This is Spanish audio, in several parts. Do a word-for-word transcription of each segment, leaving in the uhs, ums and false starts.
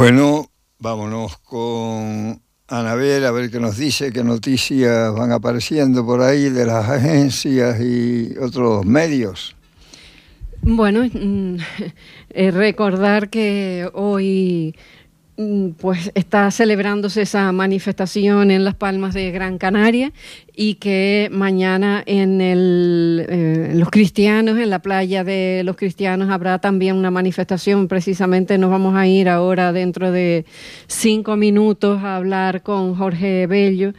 Bueno, vámonos con Anabel a ver qué nos dice, qué noticias van apareciendo por ahí de las agencias y otros medios. Bueno, eh, recordar que hoy pues está celebrándose esa manifestación en Las Palmas de Gran Canaria y que mañana en el, eh, Los Cristianos, en la playa de Los Cristianos, habrá también una manifestación. Precisamente nos vamos a ir ahora dentro de cinco minutos a hablar con Jorge Bello,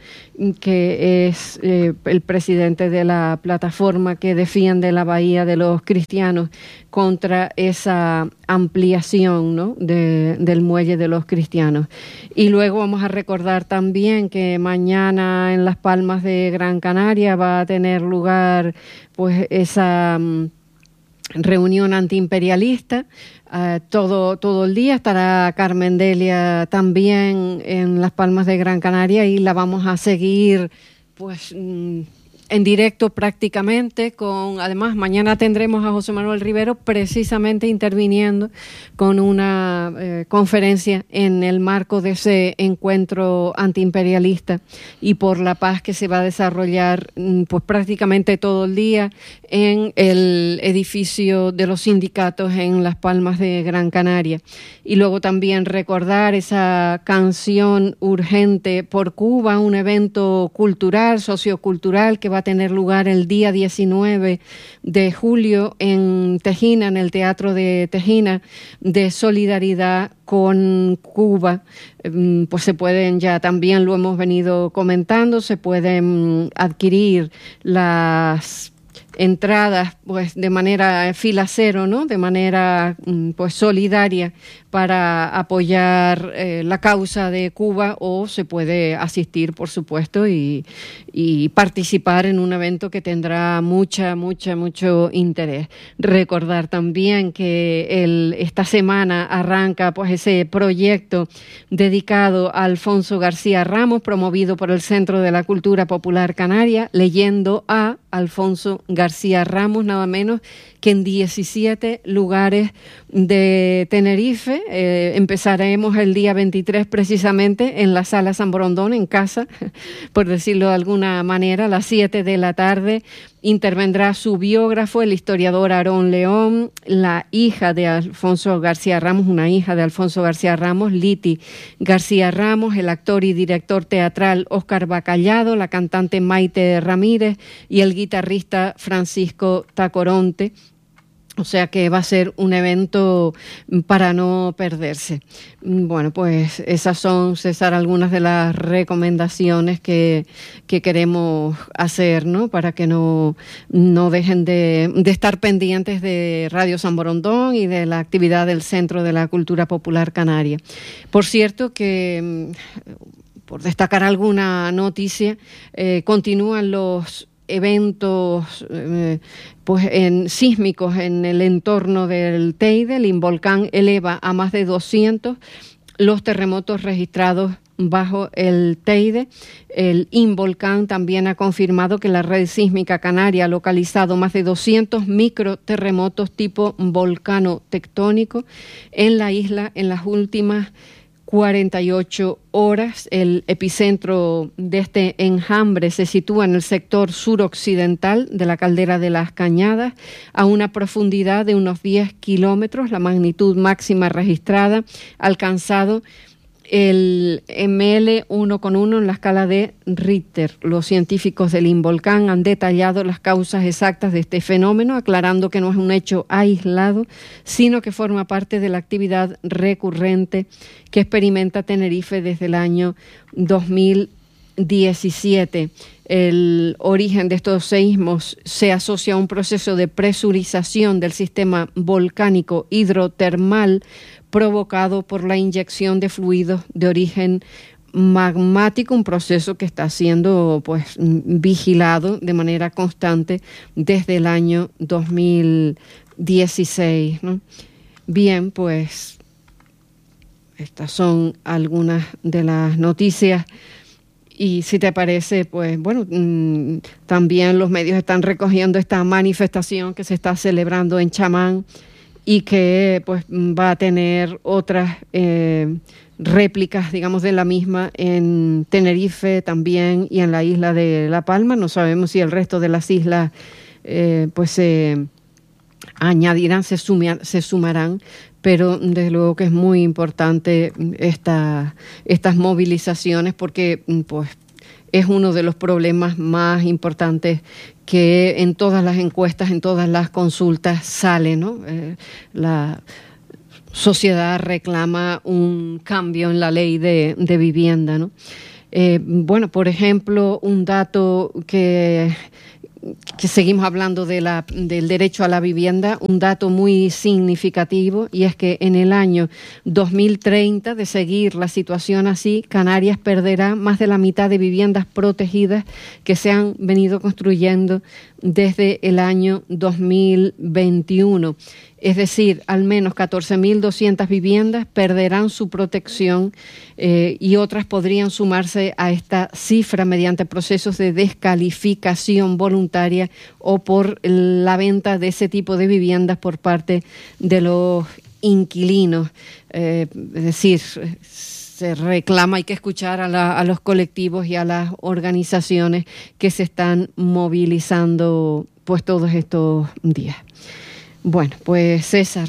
que es eh, el presidente de la plataforma que defiende la Bahía de Los Cristianos contra esa ampliación, ¿no?, de, del muelle de Los Cristianos. Y luego vamos a recordar también que mañana en Las Palmas de Gran Canaria va a tener lugar pues esa um, reunión antiimperialista. Uh, todo, todo el día estará Carmen Delia también en Las Palmas de Gran Canaria y la vamos a seguir pues um, en directo prácticamente. Con además mañana tendremos a José Manuel Rivero precisamente interviniendo con una eh, conferencia en el marco de ese encuentro antiimperialista y por la paz que se va a desarrollar pues prácticamente todo el día en el edificio de los sindicatos en Las Palmas de Gran Canaria. Y luego también recordar esa canción urgente por Cuba, un evento cultural, sociocultural que va a tener lugar el día diecinueve de julio en Tejina, en el Teatro de Tejina, de solidaridad con Cuba. Pues se pueden, ya también lo hemos venido comentando, se pueden adquirir las entradas pues de manera fila cero, ¿no?, de manera pues solidaria para apoyar eh, la causa de Cuba, o se puede asistir, por supuesto, y, y participar en un evento que tendrá mucha, mucha, mucho interés. Recordar también que el, esta semana arranca pues ese proyecto dedicado a Alfonso García Ramos, promovido por el Centro de la Cultura Popular Canaria, leyendo a Alfonso García Ramos, nada menos que en diecisiete lugares de Tenerife. Eh, empezaremos el día veintitrés precisamente en la Sala San Borondón, en casa, por decirlo de alguna manera, a las siete de la tarde. Intervendrá su biógrafo, el historiador Aarón León, la hija de Alfonso García Ramos, una hija de Alfonso García Ramos, Liti García Ramos, el actor y director teatral Óscar Bacallado, la cantante Maite Ramírez y el guitarrista Francisco Tacoronte. O sea que va a ser un evento para no perderse. Bueno, pues esas son, César, algunas de las recomendaciones que, que queremos hacer, ¿no?, para que no, no dejen de, de estar pendientes de Radio San Borondón y de la actividad del Centro de la Cultura Popular Canaria. Por cierto que, por destacar alguna noticia, eh, continúan los eventos eh, pues en sísmicos en el entorno del Teide. El Involcán eleva a más de doscientos los terremotos registrados bajo el Teide. El Involcán también ha confirmado que la red sísmica canaria ha localizado más de doscientos microterremotos tipo volcano tectónico en la isla en las últimas cuarenta y ocho horas. El epicentro de este enjambre se sitúa en el sector suroccidental de la caldera de las Cañadas, a una profundidad de unos diez kilómetros. La magnitud máxima registrada ha alcanzado el eme ele uno coma uno en la escala de Richter. Los científicos del Involcán han detallado las causas exactas de este fenómeno, aclarando que no es un hecho aislado, sino que forma parte de la actividad recurrente que experimenta Tenerife desde el año dos mil diecisiete. El origen de estos seísmos se asocia a un proceso de presurización del sistema volcánico hidrotermal provocado por la inyección de fluidos de origen magmático, un proceso que está siendo pues vigilado de manera constante desde el año dos mil dieciséis, ¿no? Bien, pues estas son algunas de las noticias. Y si te parece, pues bueno, mmm, también los medios están recogiendo esta manifestación que se está celebrando en Chamán y que pues va a tener otras eh, réplicas, digamos, de la misma en Tenerife también y en la isla de La Palma. No sabemos si el resto de las islas eh, pues se eh, añadirán, se, sumia, se sumarán, pero desde luego que es muy importante esta, estas movilizaciones porque pues es uno de los problemas más importantes que en todas las encuestas, en todas las consultas sale, ¿no? Eh, la sociedad reclama un cambio en la ley de, de vivienda, ¿no? Eh, bueno, por ejemplo, un dato que... que seguimos hablando de la, del derecho a la vivienda, un dato muy significativo, y es que en el año dos mil treinta, de seguir la situación así, Canarias perderá más de la mitad de viviendas protegidas que se han venido construyendo desde el año dos mil veintiuno. Es decir, al menos catorce mil doscientas viviendas perderán su protección eh, y otras podrían sumarse a esta cifra mediante procesos de descalificación voluntaria o por la venta de ese tipo de viviendas por parte de los inquilinos. Eh, es decir, se reclama, hay que escuchar a, la, a los colectivos y a las organizaciones que se están movilizando pues todos estos días. Bueno, pues César,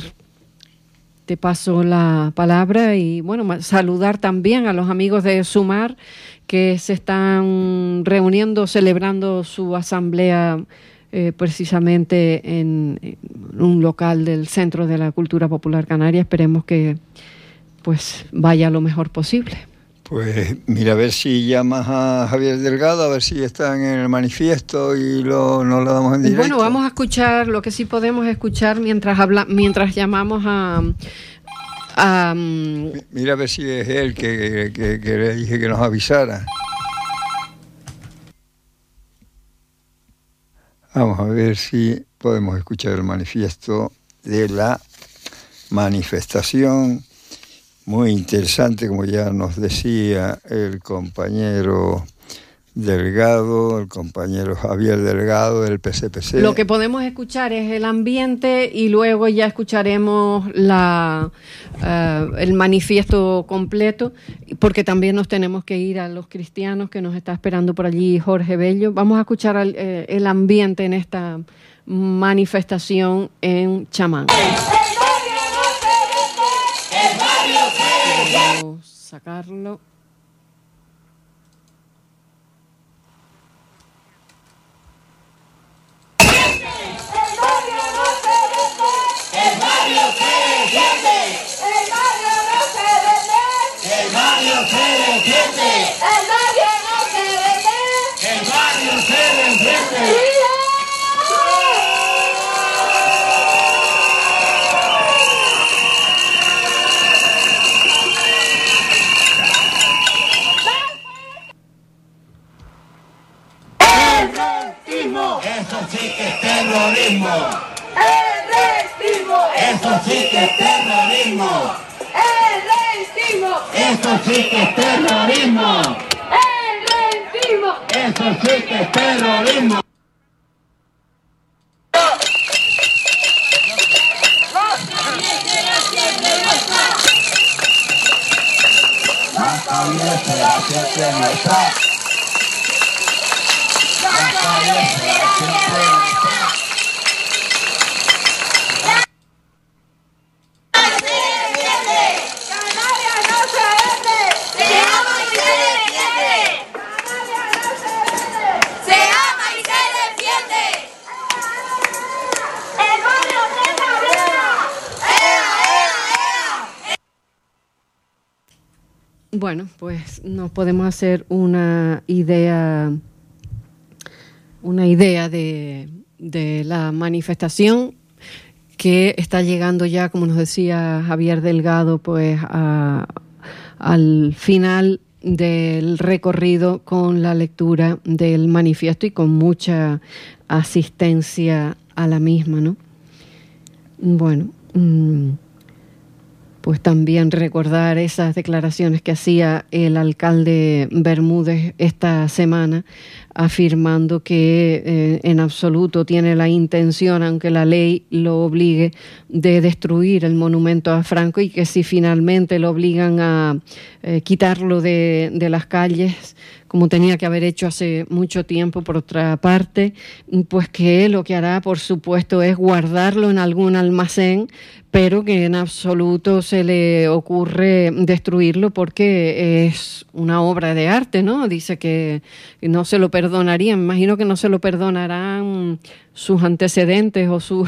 te paso la palabra y bueno, saludar también a los amigos de Sumar que se están reuniendo, celebrando su asamblea eh, precisamente en, en un local del Centro de la Cultura Popular Canaria. Esperemos que pues vaya lo mejor posible. Pues mira, a ver si llamas a Javier Delgado, a ver si están en el manifiesto y lo, nos lo damos en directo. Bueno, vamos a escuchar lo que sí podemos escuchar mientras habla, mientras llamamos a... a mira a ver si es él que, que, que le dije que nos avisara. Vamos a ver si podemos escuchar el manifiesto de la manifestación. Muy interesante, como ya nos decía el compañero Delgado, el compañero Javier Delgado del P C P C. Lo que podemos escuchar es el ambiente y luego ya escucharemos la, uh, el manifiesto completo, porque también nos tenemos que ir a Los Cristianos, que nos está esperando por allí Jorge Bello. Vamos a escuchar el, eh, el ambiente en esta manifestación en Chamán. Vamos a sacarlo. El barrio se defiende. El barrio no se vende. El barrio se defiende. El barrio no se vende. El barrio se defiende. Eso sí que es terrorismo. El racismo. Eso sí que es terrorismo. El racismo. Eso sí que es terrorismo. El racismo. Eso sí que es terrorismo. La calle se la siente nuestra. La calle se la siente nuestra. Bueno, pues nos podemos hacer una idea, una idea de, de la manifestación que está llegando ya, como nos decía Javier Delgado, pues a, al final del recorrido con la lectura del manifiesto y con mucha asistencia a la misma, ¿no? Bueno, mmm, pues también recordar esas declaraciones que hacía el alcalde Bermúdez esta semana, afirmando que eh, en absoluto tiene la intención, aunque la ley lo obligue, de destruir el monumento a Franco, y que si finalmente lo obligan a eh, quitarlo de, de las calles, como tenía que haber hecho hace mucho tiempo, por otra parte, pues que lo que hará, por supuesto, es guardarlo en algún almacén, pero que en absoluto se le ocurre destruirlo porque es una obra de arte, ¿no? Dice que no se lo perdonarían, me imagino que no se lo perdonarán sus antecedentes o, su,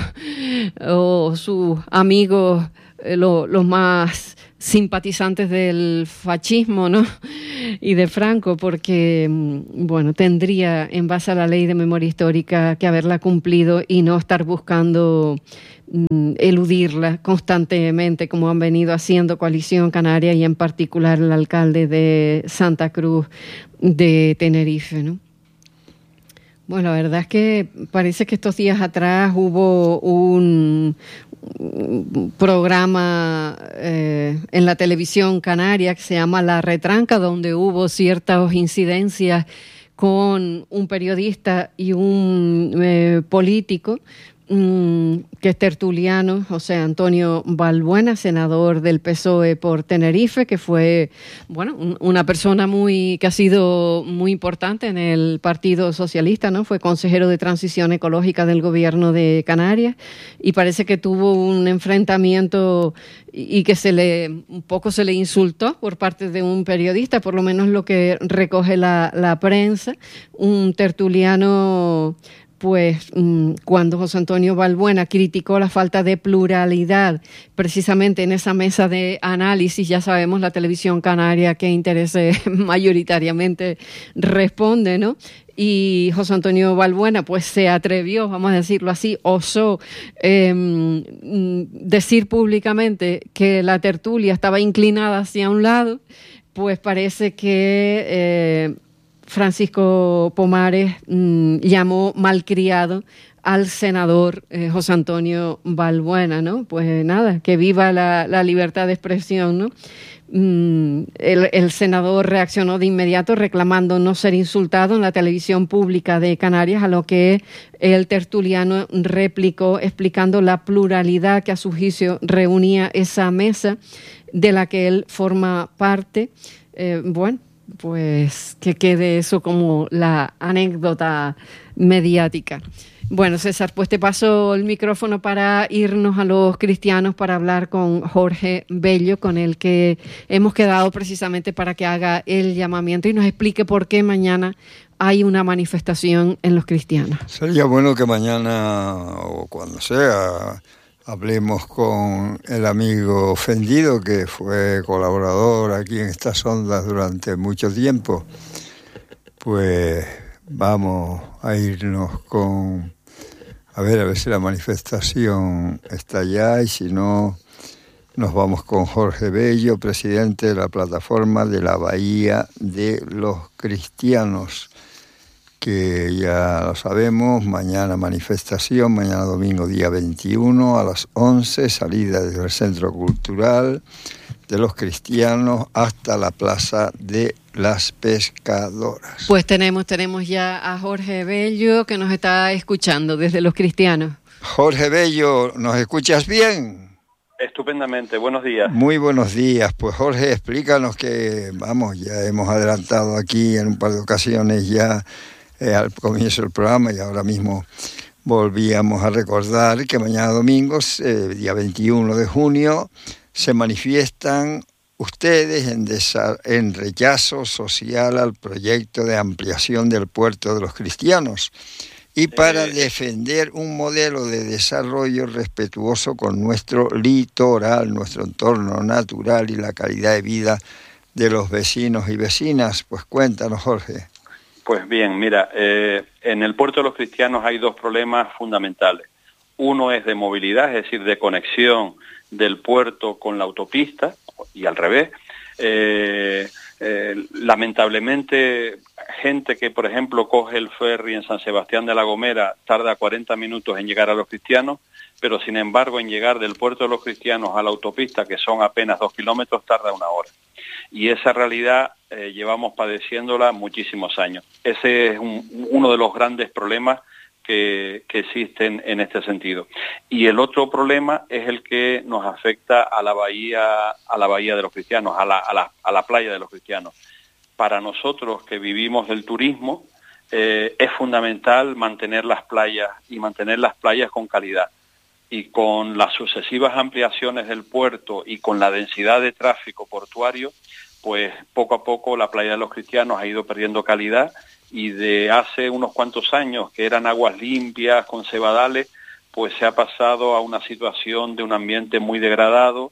o sus amigos, eh, lo, los más simpatizantes del fascismo, ¿no? Y de Franco, porque, bueno, tendría, en base a la ley de memoria histórica, que haberla cumplido y no estar buscando mm, eludirla constantemente, como han venido haciendo Coalición Canaria y en particular el alcalde de Santa Cruz de Tenerife, ¿no? Bueno, la verdad es que parece que estos días atrás hubo un, un programa eh, en la televisión canaria que se llama La Retranca, donde hubo ciertas incidencias con un periodista y un eh, político mm, que es tertuliano, José Antonio Balbuena, senador del P S O E por Tenerife, que fue, bueno, un, una persona muy que ha sido muy importante en el Partido Socialista, ¿no? Fue consejero de Transición Ecológica del Gobierno de Canarias y parece que tuvo un enfrentamiento y, y que se le un poco se le insultó por parte de un periodista, por lo menos lo que recoge la, la prensa, un tertuliano. Pues cuando José Antonio Balbuena criticó la falta de pluralidad precisamente en esa mesa de análisis, ya sabemos la televisión canaria qué intereses mayoritariamente responde, ¿no? Y José Antonio Balbuena pues se atrevió, vamos a decirlo así, osó eh, decir públicamente que la tertulia estaba inclinada hacia un lado, pues parece que Eh, Francisco Pomares mmm, llamó malcriado al senador eh, José Antonio Balbuena, ¿no? Pues nada, que viva la, la libertad de expresión, ¿no? Mm, el, el senador reaccionó de inmediato reclamando no ser insultado en la televisión pública de Canarias, a lo que el tertuliano replicó explicando la pluralidad que a su juicio reunía esa mesa de la que él forma parte. Eh, bueno, pues que quede eso como la anécdota mediática. Bueno, César, pues te paso el micrófono para irnos a los cristianos para hablar con Jorge Bello, con el que hemos quedado precisamente para que haga el llamamiento y nos explique por qué mañana hay una manifestación en los cristianos. Sería bueno que mañana o cuando sea hablemos con el amigo ofendido, que fue colaborador aquí en estas ondas durante mucho tiempo. Pues vamos a irnos con... A ver, a ver si la manifestación está ya, y si no, nos vamos con Jorge Bello, presidente de la plataforma de la Bahía de los Cristianos, que ya lo sabemos, mañana manifestación, mañana domingo día veintiuno a las once, salida desde el Centro Cultural de los Cristianos hasta la Plaza de las Pescadoras. Pues tenemos, tenemos ya a Jorge Bello que nos está escuchando desde los Cristianos. Jorge Bello, ¿nos escuchas bien? Estupendamente, buenos días. Muy buenos días. Pues Jorge, explícanos que, vamos, ya hemos adelantado aquí en un par de ocasiones ya Eh, al comienzo del programa, y ahora mismo volvíamos a recordar que mañana domingo, eh, día veintiuno de junio, se manifiestan ustedes en, desa- en rechazo social al proyecto de ampliación del puerto de los Cristianos y para eh, defender un modelo de desarrollo respetuoso con nuestro litoral, nuestro entorno natural y la calidad de vida de los vecinos y vecinas. Pues cuéntanos, Jorge. Pues bien, mira, eh, en el puerto de los Cristianos hay dos problemas fundamentales. Uno es de movilidad, es decir, de conexión del puerto con la autopista y al revés. Eh, Eh, lamentablemente, gente que, por ejemplo, coge el ferry en San Sebastián de la Gomera tarda cuarenta minutos en llegar a Los Cristianos, pero sin embargo en llegar del puerto de Los Cristianos a la autopista, que son apenas dos kilómetros, tarda una hora. Y esa realidad eh, llevamos padeciéndola muchísimos años. Ese es un, uno de los grandes problemas que, que existen en este sentido. Y el otro problema es el que nos afecta a la bahía, a la bahía de Los Cristianos, a la, a la, a la playa de Los Cristianos. Para nosotros que vivimos del turismo, eh, es fundamental mantener las playas y mantener las playas con calidad. Y con las sucesivas ampliaciones del puerto y con la densidad de tráfico portuario, pues poco a poco la playa de Los Cristianos ha ido perdiendo calidad, y de hace unos cuantos años que eran aguas limpias con cebadales, pues se ha pasado a una situación de un ambiente muy degradado,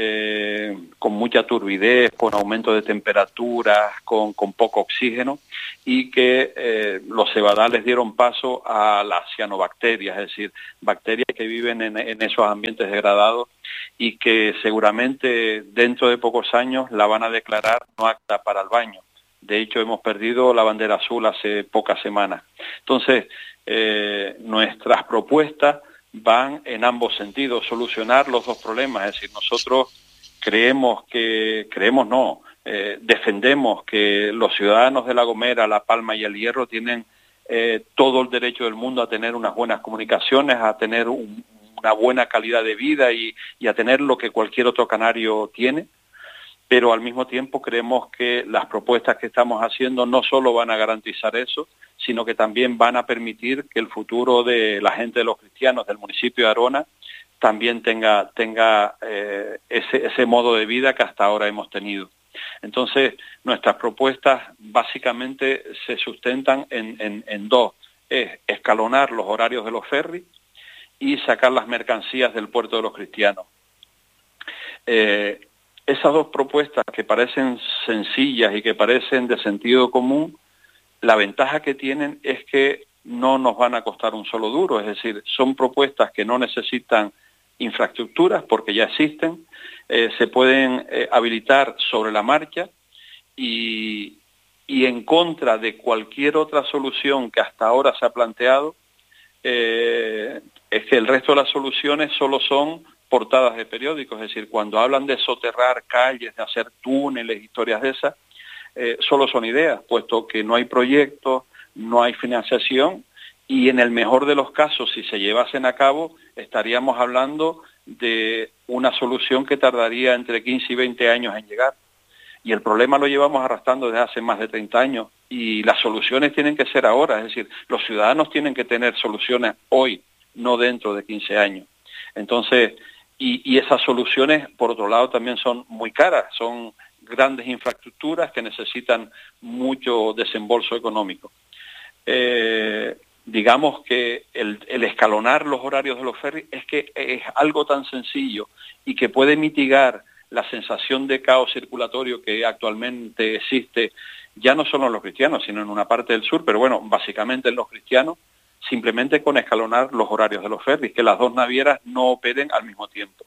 eh, con mucha turbidez, con aumento de temperaturas, con, con poco oxígeno, y que eh, los cebadales dieron paso a las cianobacterias, es decir, bacterias que viven en, en esos ambientes degradados y que seguramente dentro de pocos años la van a declarar no apta para el baño. De hecho, hemos perdido la bandera azul hace pocas semanas. Entonces, eh, nuestras propuestas van en ambos sentidos, solucionar los dos problemas. Es decir, nosotros creemos que, creemos no, eh, defendemos que los ciudadanos de La Gomera, La Palma y El Hierro tienen eh, todo el derecho del mundo a tener unas buenas comunicaciones, a tener un, una buena calidad de vida y, y a tener lo que cualquier otro canario tiene. Pero al mismo tiempo creemos que las propuestas que estamos haciendo no solo van a garantizar eso, sino que también van a permitir que el futuro de la gente de Los Cristianos, del municipio de Arona, también tenga, tenga eh, ese, ese modo de vida que hasta ahora hemos tenido. Entonces, nuestras propuestas básicamente se sustentan en, en, en dos. Es escalonar los horarios de los ferries y sacar las mercancías del puerto de Los Cristianos. Eh, Esas dos propuestas que parecen sencillas y que parecen de sentido común, la ventaja que tienen es que no nos van a costar un solo duro, es decir, son propuestas que no necesitan infraestructuras porque ya existen, eh, se pueden eh, habilitar sobre la marcha y, y en contra de cualquier otra solución que hasta ahora se ha planteado, eh, es que el resto de las soluciones solo son portadas de periódicos, es decir, cuando hablan de soterrar calles, de hacer túneles, historias de esas, eh, solo son ideas, puesto que no hay proyectos, no hay financiación, y en el mejor de los casos, si se llevasen a cabo, estaríamos hablando de una solución que tardaría entre quince y veinte años en llegar. Y el problema lo llevamos arrastrando desde hace más de treinta años, y las soluciones tienen que ser ahora, es decir, los ciudadanos tienen que tener soluciones hoy, no dentro de quince años. Entonces, Y, y esas soluciones, por otro lado, también son muy caras, son grandes infraestructuras que necesitan mucho desembolso económico. Eh, digamos que el, el escalonar los horarios de los ferries es que es algo tan sencillo y que puede mitigar la sensación de caos circulatorio que actualmente existe, ya no solo en Los Cristianos, sino en una parte del sur, pero bueno, básicamente en Los Cristianos, simplemente con escalonar los horarios de los ferries, que las dos navieras no operen al mismo tiempo.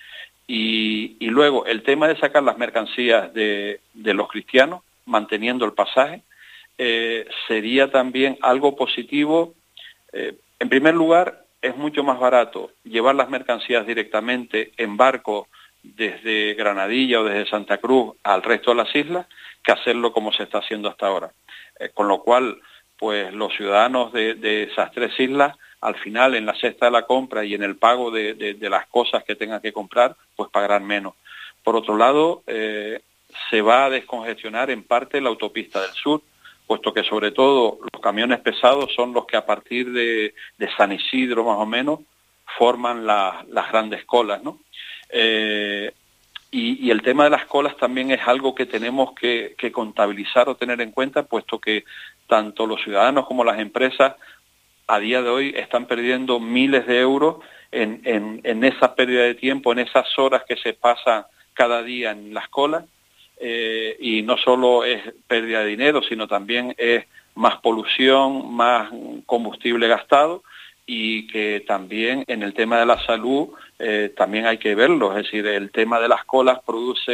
Y, y luego, el tema de sacar las mercancías de, de Los Cristianos, manteniendo el pasaje, eh, sería también algo positivo. Eh, en primer lugar, es mucho más barato llevar las mercancías directamente en barco desde Granadilla o desde Santa Cruz al resto de las islas, que hacerlo como se está haciendo hasta ahora. Eh, con lo cual, pues los ciudadanos de, de esas tres islas, al final en la cesta de la compra y en el pago de, de, de las cosas que tengan que comprar, pues pagarán menos. Por otro lado, eh, se va a descongestionar en parte la autopista del sur, puesto que sobre todo los camiones pesados son los que a partir de, de San Isidro más o menos forman la, las grandes colas, ¿no? Eh, Y, y el tema de las colas también es algo que tenemos que, que contabilizar o tener en cuenta, puesto que tanto los ciudadanos como las empresas a día de hoy están perdiendo miles de euros en, en, en esa pérdida de tiempo, en esas horas que se pasan cada día en las colas, eh, y no solo es pérdida de dinero, sino también es más polución, más combustible gastado, y que también en el tema de la salud eh, también hay que verlo, es decir, el tema de las colas produce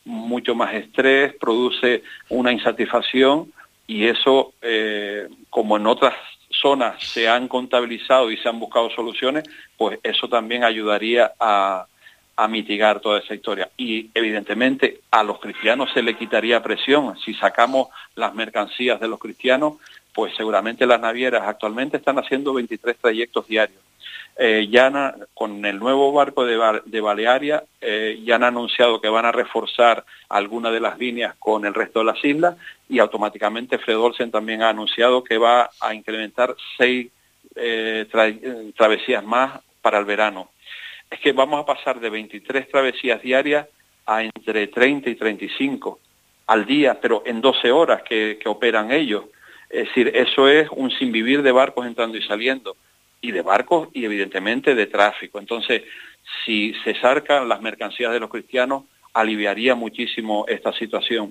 mucho más estrés, produce una insatisfacción, y eso, eh, como en otras zonas se han contabilizado y se han buscado soluciones, pues eso también ayudaría a, a mitigar toda esa historia. Y evidentemente a los cristianos se le quitaría presión. Si sacamos las mercancías de los cristianos, pues seguramente las navieras actualmente están haciendo veintitrés trayectos diarios. Eh, ya na, con el nuevo barco de, de Balearia, eh, ya han anunciado que van a reforzar algunas de las líneas con el resto de las islas, y automáticamente Fred Olsen también ha anunciado que va a incrementar seis eh, tra travesías más para el verano. Es que vamos a pasar de veintitrés travesías diarias a entre treinta y treinta y cinco al día, pero en doce horas que, que operan ellos. Es decir, eso es un sinvivir de barcos entrando y saliendo, y de barcos y evidentemente de tráfico. Entonces, si se sacan las mercancías de los cristianos, aliviaría muchísimo esta situación.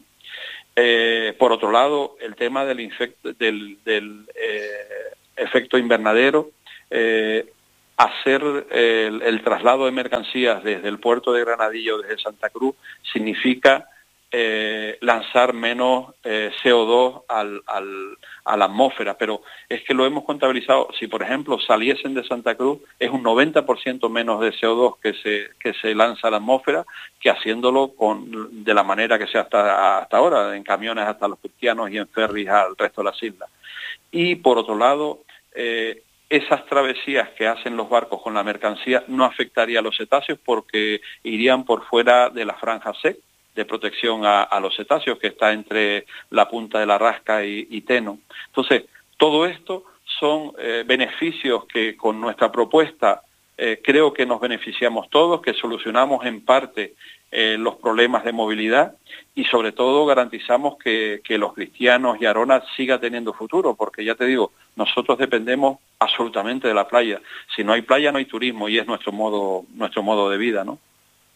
Eh, por otro lado, el tema del, del, del eh, efecto invernadero, eh, hacer el, el traslado de mercancías desde el puerto de Granadilla o desde Santa Cruz significa eh, lanzar menos eh, C O dos al, al, a la atmósfera, pero es que lo hemos contabilizado. Si por ejemplo saliesen de Santa Cruz, es un noventa por ciento menos de C O dos que se, que se lanza a la atmósfera, que haciéndolo con, de la manera que sea hasta, hasta ahora, en camiones hasta los cristianos y en ferries al resto de las islas. Y por otro lado, eh, esas travesías que hacen los barcos con la mercancía no afectaría a los cetáceos, porque irían por fuera de la franja S E C de protección a, a los cetáceos, que está entre la punta de la Rasca y, y Teno. Entonces, todo esto son eh, beneficios que con nuestra propuesta eh, creo que nos beneficiamos todos, que solucionamos en parte eh, los problemas de movilidad, y sobre todo garantizamos que, que los cristianos y Arona siga teniendo futuro, porque ya te digo, nosotros dependemos absolutamente de la playa. Si no hay playa no hay turismo, y es nuestro modo, nuestro modo de vida, ¿no?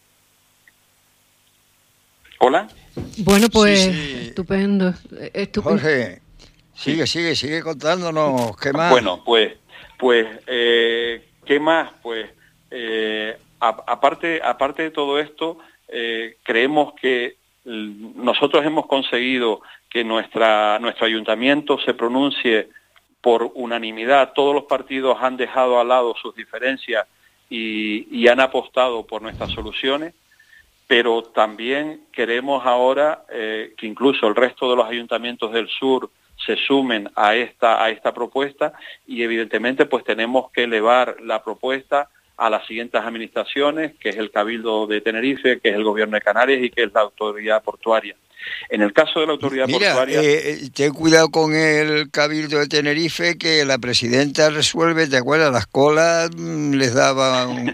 ¿Hola? Bueno, pues sí, sí. Estupendo, estupendo. Jorge, sigue, sigue, sigue contándonos, ¿qué más? Bueno, pues, pues, eh, ¿qué más? Pues, eh, a, aparte, aparte de todo esto, eh, creemos que nosotros hemos conseguido que nuestra, nuestro ayuntamiento se pronuncie por unanimidad. Todos los partidos han dejado al lado sus diferencias y, y han apostado por nuestras soluciones. Pero también queremos ahora eh, que incluso el resto de los ayuntamientos del sur se sumen a esta, a esta propuesta, y evidentemente pues tenemos que elevar la propuesta a las siguientes administraciones, que es el Cabildo de Tenerife, que es el Gobierno de Canarias y que es la Autoridad Portuaria. En el caso de la Autoridad Mira, Portuaria... Eh, ten cuidado con el Cabildo de Tenerife, que la presidenta resuelve, ¿te acuerdas? Las colas mmm, les daban...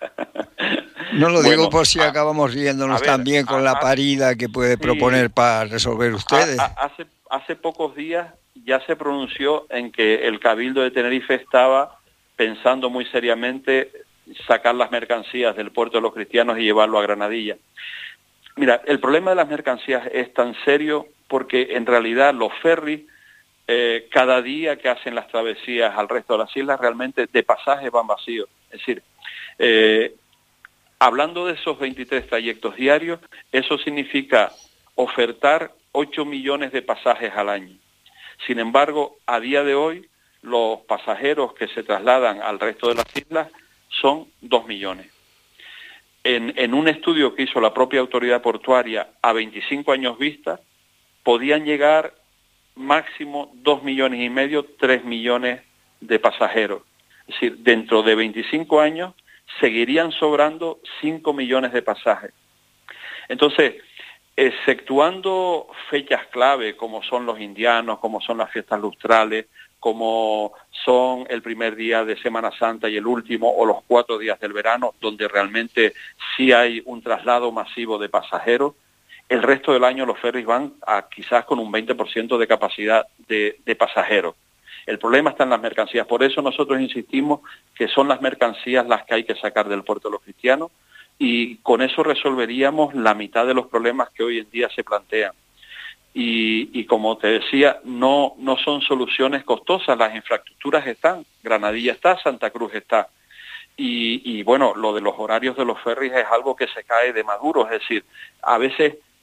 No lo digo bueno, por si a, acabamos riéndonos ver, también con a, la parida que puede sí, proponer para resolver ustedes. A, a, hace, hace pocos días ya se pronunció en que el Cabildo de Tenerife estaba pensando muy seriamente sacar las mercancías del puerto de los cristianos y llevarlo a Granadilla. Mira, el problema de las mercancías es tan serio porque en realidad los ferries, eh, cada día que hacen las travesías al resto de las islas, realmente de pasajes van vacíos. Es decir, eh, hablando de esos veintitrés trayectos diarios, eso significa ofertar ocho millones de pasajes al año. Sin embargo, a día de hoy, los pasajeros que se trasladan al resto de las islas son dos millones. En, en un estudio que hizo la propia Autoridad Portuaria a veinticinco años vista, podían llegar máximo dos millones y medio, tres millones de pasajeros. Es decir, dentro de veinticinco años, seguirían sobrando cinco millones de pasajes. Entonces, exceptuando fechas clave como son los indianos, como son las fiestas lustrales, como son el primer día de Semana Santa y el último, o los cuatro días del verano, donde realmente sí hay un traslado masivo de pasajeros, el resto del año los ferries van a quizás con un veinte por ciento de capacidad de, de pasajeros. El problema está en las mercancías, por eso nosotros insistimos que son las mercancías las que hay que sacar del puerto de los cristianos, y con eso resolveríamos la mitad de los problemas que hoy en día se plantean. Y, y como te decía, no, no son soluciones costosas, las infraestructuras están, Granadilla está, Santa Cruz está. Y, y bueno, lo de los horarios de los ferries es algo que se cae de maduro, es decir, a veces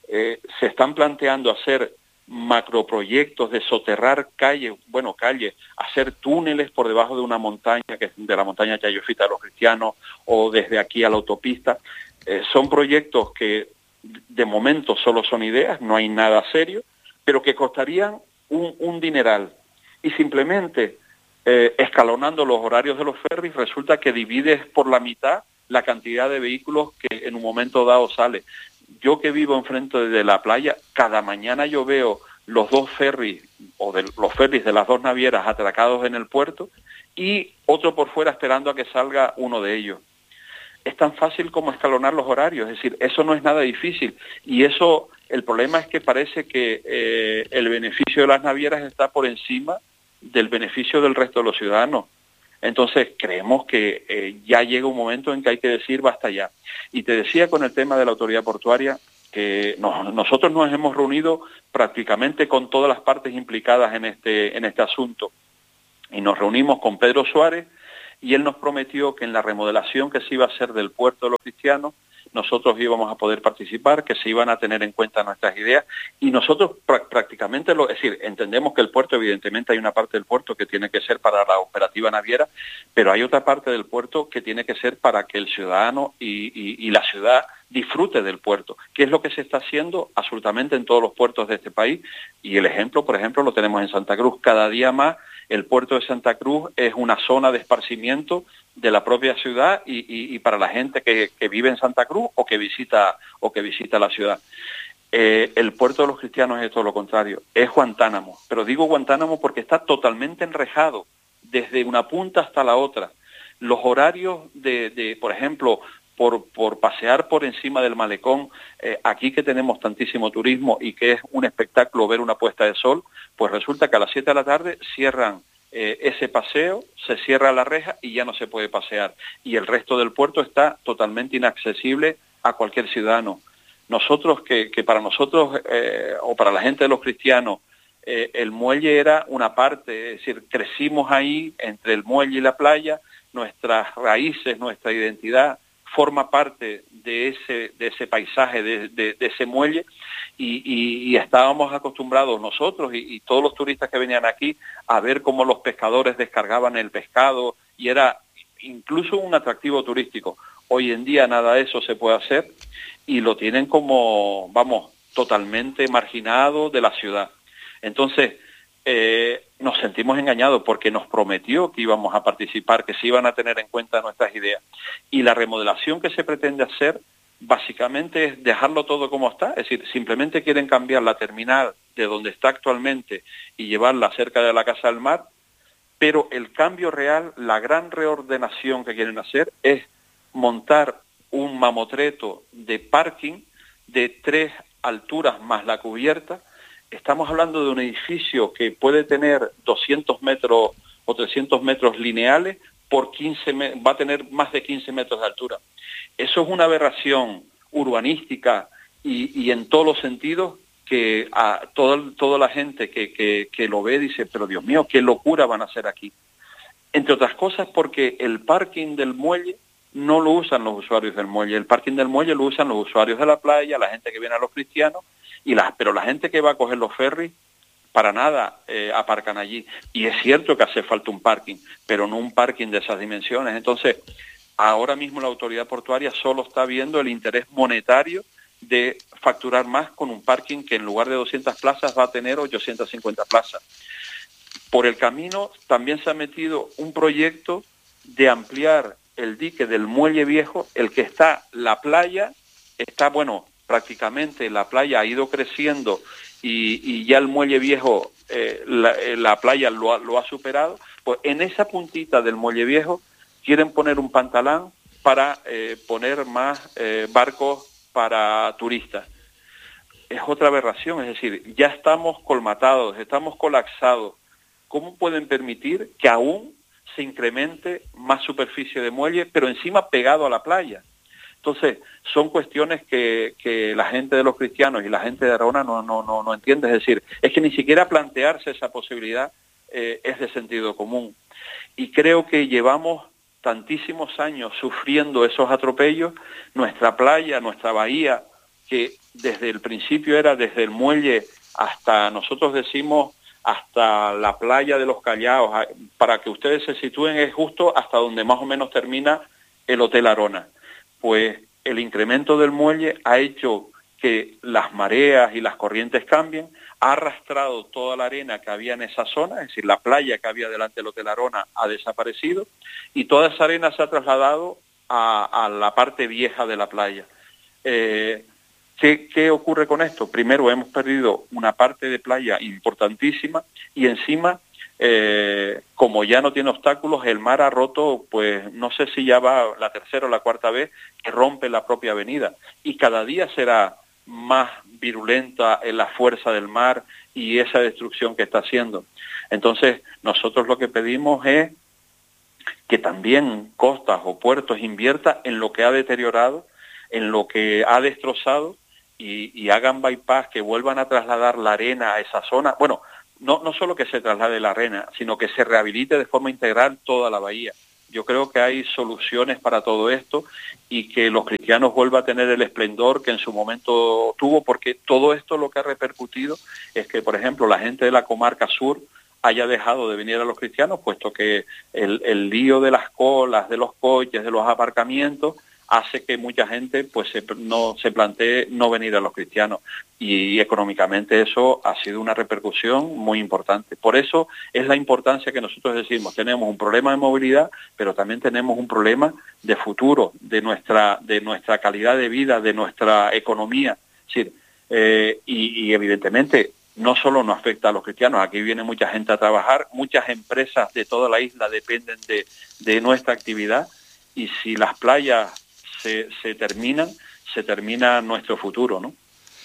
eh, se están planteando hacer macroproyectos de soterrar calles, bueno, calles, hacer túneles por debajo de una montaña, que es de la montaña Chayofita de los Cristianos, o desde aquí a la autopista. Eh, son proyectos que de momento solo son ideas, no hay nada serio, pero que costarían un, un dineral. Y simplemente eh, escalonando los horarios de los ferries, resulta que divides por la mitad la cantidad de vehículos que en un momento dado sale. Yo que vivo enfrente de la playa, cada mañana yo veo los dos ferries, o de, los ferries de las dos navieras atracados en el puerto, y otro por fuera esperando a que salga uno de ellos. Es tan fácil como escalonar los horarios, es decir, eso no es nada difícil, y eso, el problema es que parece que eh, el beneficio de las navieras está por encima del beneficio del resto de los ciudadanos. Entonces creemos que eh, ya llega un momento en que hay que decir basta ya. Y te decía con el tema de la autoridad portuaria que nos, nosotros nos hemos reunido prácticamente con todas las partes implicadas en este, en este asunto, y nos reunimos con Pedro Suárez, y él nos prometió que en la remodelación que se iba a hacer del puerto de los Cristianos, nosotros íbamos a poder participar, que se iban a tener en cuenta nuestras ideas, y nosotros pr- prácticamente, lo, es decir, entendemos que el puerto, evidentemente hay una parte del puerto que tiene que ser para la operativa naviera, pero hay otra parte del puerto que tiene que ser para que el ciudadano y, y, y la ciudad disfrute del puerto, que es lo que se está haciendo absolutamente en todos los puertos de este país, y el ejemplo, por ejemplo, lo tenemos en Santa Cruz. Cada día más el puerto de Santa Cruz es una zona de esparcimiento de la propia ciudad y, y, y para la gente que, que vive en Santa Cruz o que visita o que visita la ciudad. Eh, el puerto de los Cristianos es todo lo contrario, es Guantánamo, pero digo Guantánamo porque está totalmente enrejado desde una punta hasta la otra. Los horarios de, de por ejemplo, por, por pasear por encima del malecón, eh, aquí que tenemos tantísimo turismo y que es un espectáculo ver una puesta de sol, pues resulta que a las siete de la tarde cierran eh, ese paseo, se cierra la reja y ya no se puede pasear. Y el resto del puerto está totalmente inaccesible a cualquier ciudadano. Nosotros, que, que para nosotros, eh, o para la gente de los Cristianos, eh, el muelle era una parte, es decir, crecimos ahí entre el muelle y la playa, nuestras raíces, nuestra identidad forma parte de ese, de ese paisaje, de, de, de ese muelle, y, y, y estábamos acostumbrados nosotros y, y todos los turistas que venían aquí a ver cómo los pescadores descargaban el pescado, y era incluso un atractivo turístico. Hoy en día nada de eso se puede hacer y lo tienen como, vamos, totalmente marginado de la ciudad. Entonces, eh, nos sentimos engañados porque nos prometió que íbamos a participar, que se iban a tener en cuenta nuestras ideas. Y la remodelación que se pretende hacer básicamente es dejarlo todo como está, es decir, simplemente quieren cambiar la terminal de donde está actualmente y llevarla cerca de la Casa del Mar, pero el cambio real, la gran reordenación que quieren hacer es montar un mamotreto de parking de tres alturas más la cubierta. Estamos hablando de un edificio que puede tener doscientos metros o trescientos metros lineales por quince, va a tener más de quince metros de altura. Eso es una aberración urbanística y, y en todos los sentidos que a toda, toda la gente que, que, que lo ve dice, pero Dios mío, qué locura van a hacer aquí. Entre otras cosas porque el parking del muelle no lo usan los usuarios del muelle, el parking del muelle lo usan los usuarios de la playa, la gente que viene a los Cristianos, y la, pero la gente que va a coger los ferries, para nada eh, aparcan allí. Y es cierto que hace falta un parking, pero no un parking de esas dimensiones. Entonces, ahora mismo la autoridad portuaria solo está viendo el interés monetario de facturar más con un parking que en lugar de doscientas plazas va a tener ochocientas cincuenta plazas. Por el camino también se ha metido un proyecto de ampliar el dique del muelle viejo, el que está la playa, está, bueno, prácticamente la playa ha ido creciendo y, y ya el muelle viejo, eh, la, la playa lo ha, lo ha superado, pues en esa puntita del muelle viejo quieren poner un pantalán para eh, poner más eh, barcos para turistas. Es otra aberración, es decir, ya estamos colmatados, estamos colapsados. ¿Cómo pueden permitir que aún se incremente más superficie de muelle, pero encima pegado a la playa? Entonces, son cuestiones que, que la gente de los Cristianos y la gente de Arona no, no, no, no entiende. Es decir, es que ni siquiera plantearse esa posibilidad eh, es de sentido común. Y creo que llevamos tantísimos años sufriendo esos atropellos. Nuestra playa, nuestra bahía, que desde el principio era desde el muelle hasta, nosotros decimos, hasta la playa de los Callaos, para que ustedes se sitúen, es justo hasta donde más o menos termina el Hotel Arona. Pues el incremento del muelle ha hecho que las mareas y las corrientes cambien, ha arrastrado toda la arena que había en esa zona, es decir, la playa que había delante del Hotel Arona ha desaparecido, y toda esa arena se ha trasladado a, a la parte vieja de la playa. Eh, ¿qué, ¿Qué ocurre con esto? Primero, hemos perdido una parte de playa importantísima, y encima, eh, como ya no tiene obstáculos, el mar ha roto, pues no sé si ya va la tercera o la cuarta vez que rompe la propia avenida, y cada día será más virulenta en la fuerza del mar y esa destrucción que está haciendo. Entonces, nosotros lo que pedimos es que también Costas o Puertos invierta en lo que ha deteriorado, en lo que ha destrozado, y, y hagan bypass, que vuelvan a trasladar la arena a esa zona. Bueno, no, no solo que se traslade la arena, sino que se rehabilite de forma integral toda la bahía. Yo creo que hay soluciones para todo esto, y que Los Cristianos vuelva a tener el esplendor que en su momento tuvo, porque todo esto lo que ha repercutido es que, por ejemplo, la gente de la comarca sur haya dejado de venir a Los Cristianos, puesto que el, el lío de las colas, de los coches, de los aparcamientos, hace que mucha gente pues se, no se plantee no venir a Los Cristianos, y económicamente eso ha sido una repercusión muy importante. Por eso es la importancia que nosotros decimos, tenemos un problema de movilidad, pero también tenemos un problema de futuro, de nuestra, de nuestra calidad de vida, de nuestra economía. Es decir, eh, y, y evidentemente no solo nos afecta a Los Cristianos, aquí viene mucha gente a trabajar, muchas empresas de toda la isla dependen de, de nuestra actividad, y si las playas Se, se terminan, se termina nuestro futuro, ¿no?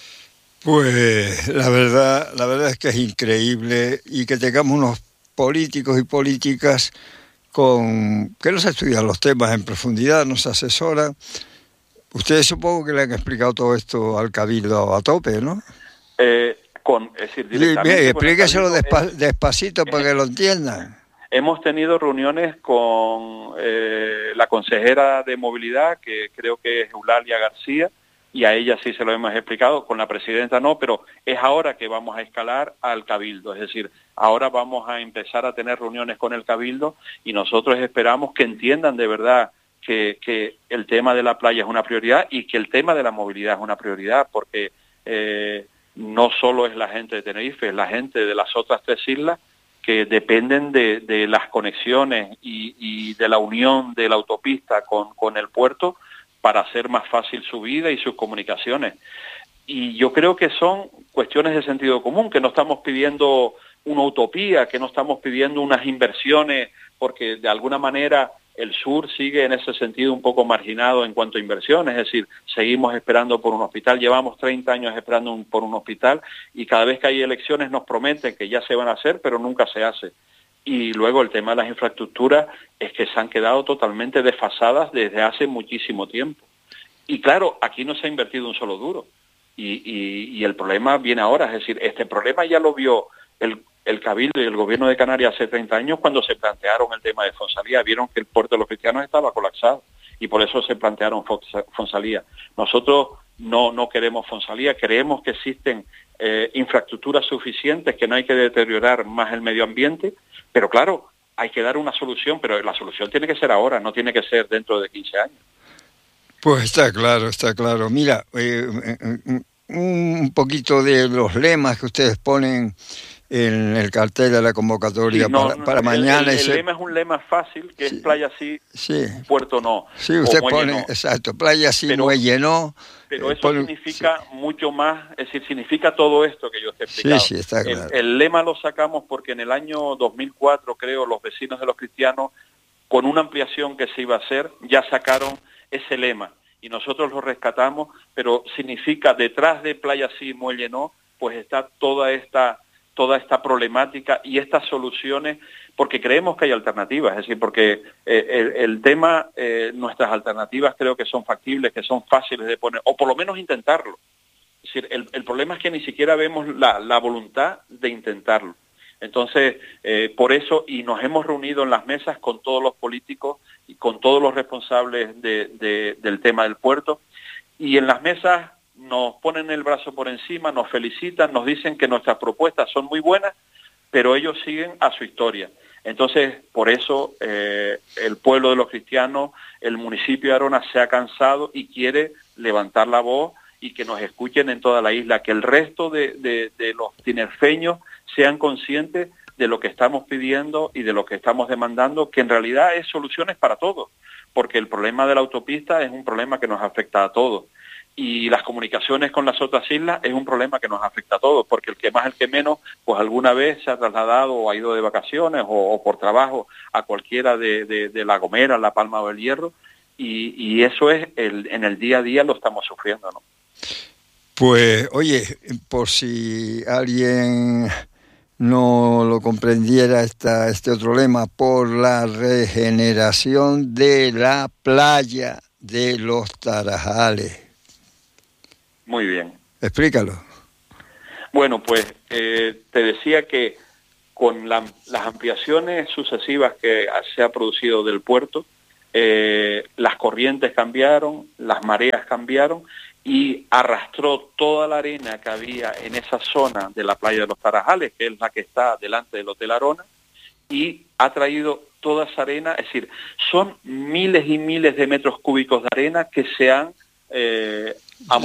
Pues la verdad, la verdad es que es increíble, y que tengamos unos políticos y políticas con que nos estudian los temas en profundidad, nos asesoran. Ustedes supongo que le han explicado todo esto al Cabildo a tope, ¿no? Eh, con, es decir, directamente Bien, explíqueselo con el Cabildo, despa- despacito eh, para que lo entiendan. Hemos tenido reuniones con eh, la consejera de movilidad, que creo que es Eulalia García, y a ella sí se lo hemos explicado, con la presidenta no, pero es ahora que vamos a escalar al Cabildo, es decir, ahora vamos a empezar a tener reuniones con el Cabildo, y nosotros esperamos que entiendan de verdad que, que el tema de la playa es una prioridad, y que el tema de la movilidad es una prioridad, porque eh, no solo es la gente de Tenerife, es la gente de las otras tres islas, que dependen de, de las conexiones y, y de la unión de la autopista con, con el puerto para hacer más fácil su vida y sus comunicaciones. Y yo creo que son cuestiones de sentido común, que no estamos pidiendo una utopía, que no estamos pidiendo unas inversiones, porque de alguna manera el sur sigue en ese sentido un poco marginado en cuanto a inversiones, es decir, seguimos esperando por un hospital, llevamos treinta años esperando un, por un hospital, y cada vez que hay elecciones nos prometen que ya se van a hacer, pero nunca se hace. Y luego el tema de las infraestructuras es que se han quedado totalmente desfasadas desde hace muchísimo tiempo. Y claro, aquí no se ha invertido un solo duro, y, y, y el problema viene ahora, es decir, este problema ya lo vio el el Cabildo y el Gobierno de Canarias hace treinta años, cuando se plantearon el tema de Fonsalía. Vieron que el puerto de Los Cristianos estaba colapsado, y por eso se plantearon Fonsalía. Nosotros no, no queremos Fonsalía, creemos que existen eh, infraestructuras suficientes, que no hay que deteriorar más el medio ambiente, pero claro, hay que dar una solución, pero la solución tiene que ser ahora, no tiene que ser dentro de quince años. Pues está claro, está claro. Mira, eh, un poquito de los lemas que ustedes ponen en el cartel de la convocatoria, sí, no, para, para el, mañana. El, el ese... lema es un lema fácil, que sí, es playa sí, sí, puerto no. Sí, usted pone, no. Exacto, playa sí, pero, muelle no. Pero eso pone, significa sí. mucho más, es decir, significa todo esto que yo te he explicado. Sí, sí, está claro. El, el lema lo sacamos porque en el año dos mil cuatro, creo, los vecinos de Los Cristianos, con una ampliación que se iba a hacer, ya sacaron ese lema, y nosotros lo rescatamos, pero significa detrás de playa sí, muelle no, pues está toda esta... toda esta problemática y estas soluciones, porque creemos que hay alternativas, es decir, porque eh, el, el tema, eh, nuestras alternativas creo que son factibles, que son fáciles de poner, o por lo menos intentarlo. Es decir, el, el problema es que ni siquiera vemos la, la voluntad de intentarlo. Entonces, eh, por eso, y nos hemos reunido en las mesas con todos los políticos y con todos los responsables de, de, del tema del puerto, y en las mesas nos ponen el brazo por encima, nos felicitan, nos dicen que nuestras propuestas son muy buenas, pero ellos siguen a su historia. Entonces, por eso eh, el pueblo de los cristianos, el municipio de Arona se ha cansado y quiere levantar la voz y que nos escuchen en toda la isla, que el resto de, de, de los tinerfeños sean conscientes de lo que estamos pidiendo y de lo que estamos demandando, que en realidad es soluciones para todos, porque el problema de la autopista es un problema que nos afecta a todos. Y las comunicaciones con las otras islas es un problema que nos afecta a todos, porque el que más, el que menos, pues alguna vez se ha trasladado o ha ido de vacaciones o, o por trabajo a cualquiera de, de, de La Gomera, La Palma o El Hierro, y, y eso es, el, en el día a día lo estamos sufriendo, ¿no? Pues, oye, por si alguien no lo comprendiera esta, este otro lema, por la regeneración de la playa de los Tarajales. Muy bien. Explícalo. Bueno, pues eh, te decía que con la, las ampliaciones sucesivas que se ha producido del puerto, eh, las corrientes cambiaron, las mareas cambiaron y arrastró toda la arena que había en esa zona de la playa de los Tarajales, que es la que está delante del Hotel Arona, y ha traído toda esa arena, es decir, son miles y miles de metros cúbicos de arena que se han eh,